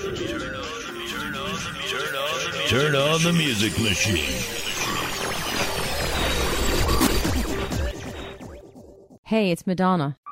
Turn on the music machine. Hey, it's Madonna.